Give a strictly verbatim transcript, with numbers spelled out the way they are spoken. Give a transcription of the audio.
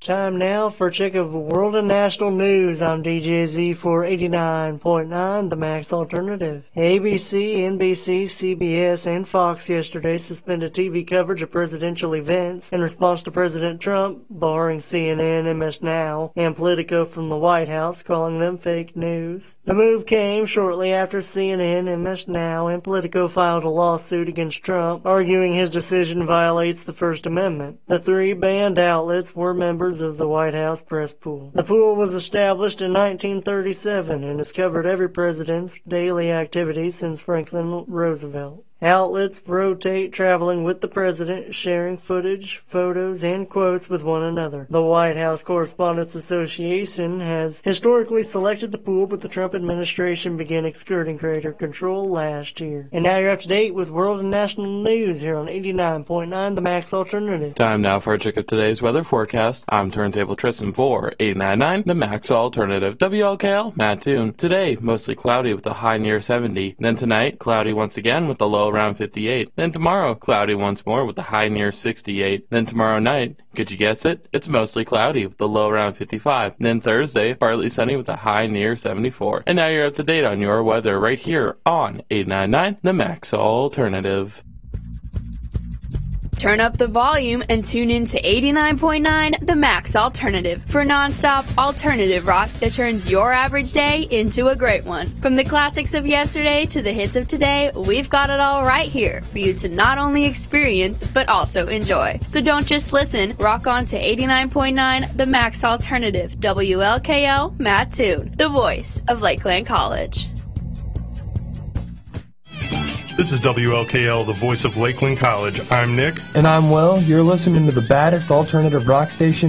Time now for a check of world and national news. I'm D J Z for eighty-nine point nine, the Max Alternative. A B C, N B C, C B S, and Fox yesterday suspended T V coverage of presidential events in response to President Trump, barring C N N, M S Now, and Politico from the White House, calling them fake news. The move came shortly after C N N, M S Now, and Politico filed a lawsuit against Trump, arguing his decision violates the First Amendment. The three banned outlets were members of the White House press pool. The pool was established in nineteen thirty-seven and has covered every president's daily activities since Franklin Roosevelt. Outlets rotate, traveling with the president, sharing footage, photos, and quotes with one another. The White House Correspondents Association has historically selected the pool, but the Trump administration began exerting greater control last year. And now you're up to date with world and national news here on eighty-nine point nine, the Max Alternative. Time now for a check of today's weather forecast. I'm Turntable Tristan for eighty-nine point nine, the Max Alternative. W L K L, Matt Toon. Today, mostly cloudy with a high near seventy. Then tonight, cloudy once again with a low around fifty-eight. Then tomorrow, cloudy once more with a high near sixty-eight. Then tomorrow night, could you guess it? It's mostly cloudy with a low around fifty-five. Then Thursday, partly sunny with a high near seventy-four. And now you're up to date on your weather right here on eighty-nine point nine, the Max Alternative. Turn up the volume and tune in to eighty-nine point nine, the Max Alternative, for nonstop alternative rock that turns your average day into a great one. From the classics of yesterday to the hits of today, we've got it all right here for you to not only experience, but also enjoy. So don't just listen, rock on to eighty-nine point nine, the Max Alternative. W L K L, Matt Toon, the voice of Lakeland College. This is W L K L, the voice of Lakeland College. I'm Nick. And I'm Will. You're listening to the baddest alternative rock station